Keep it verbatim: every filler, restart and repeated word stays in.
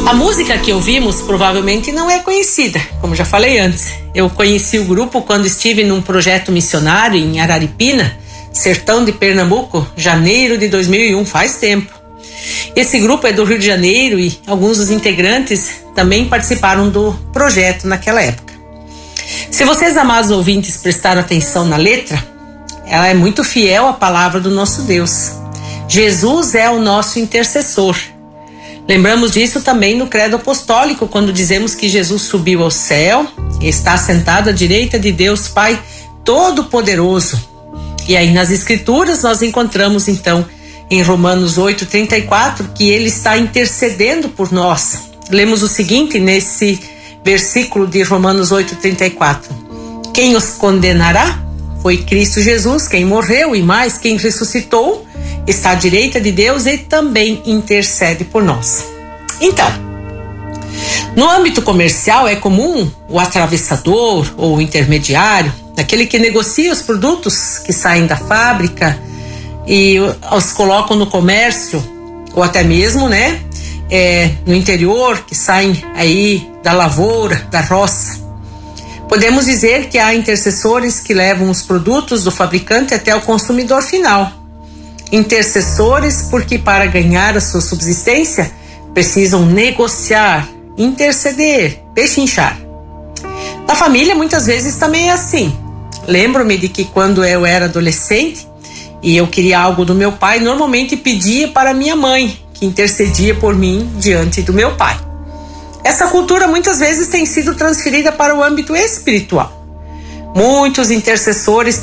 A música que ouvimos provavelmente não é conhecida, como já falei antes. Eu conheci o grupo quando estive num projeto missionário em Araripina, sertão de Pernambuco, janeiro de dois mil e um, faz tempo. Esse grupo é do Rio de Janeiro e alguns dos integrantes também participaram do projeto naquela época. Se vocês, amados ouvintes, prestaram atenção na letra, ela é muito fiel à palavra do nosso Deus. Jesus é o nosso intercessor. Lembramos disso também no credo apostólico, quando dizemos que Jesus subiu ao céu e está sentado à direita de Deus Pai Todo-Poderoso. E aí nas Escrituras nós encontramos então em Romanos oito, trinta e quatro que ele está intercedendo por nós. Lemos o seguinte nesse versículo de Romanos oito, trinta e quatro. Quem os condenará? Foi Cristo Jesus quem morreu e mais quem ressuscitou, está à direita de Deus e também intercede por nós. Então, no âmbito comercial é comum o atravessador ou o intermediário, aquele que negocia os produtos que saem da fábrica e os colocam no comércio, ou até mesmo, né, é, no interior, que saem aí da lavoura, da roça. Podemos dizer que há intercessores que levam os produtos do fabricante até o consumidor final. Intercessores porque para ganhar a sua subsistência precisam negociar, interceder, pechinchar. Na família muitas vezes também é assim. Lembro-me de que quando eu era adolescente e eu queria algo do meu pai, normalmente pedia para minha mãe, que intercedia por mim diante do meu pai. Essa cultura muitas vezes tem sido transferida para o âmbito espiritual. Muitos intercessores